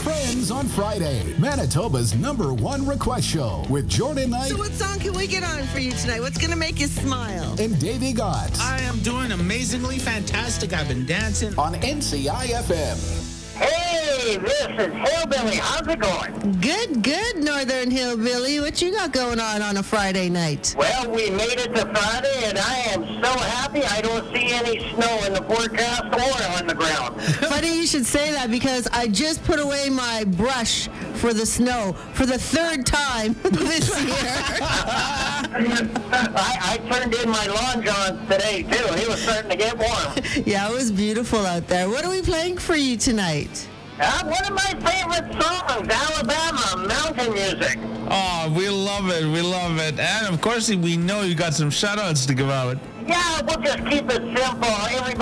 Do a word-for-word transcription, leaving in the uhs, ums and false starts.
Friends on Friday, Manitoba's number one request show with Jordan Knight So what song can we get on for you tonight? What's going to make you smile? and Davey Gott I am doing amazingly fantastic. I've been dancing. on N C I F M. Hey, this is Hillbilly. How's it going? Good, good, Northern Hillbilly. What you got going on on a Friday night? Well, we made it to Friday, and I am so happy I don't see any snow in the forecast or on the ground. Funny you should say that because I just put away my brush for the snow for the third time this year. I, I turned in my lawn johns today, too. It was starting to get warm. Yeah, it was beautiful out there. What are we playing for you tonight? Uh, one of my favorite songs, Alabama mountain music. Oh, we love it. We love it. And, of course, we know you got some shout-outs to give out. Yeah, we'll just keep it simple. Everybody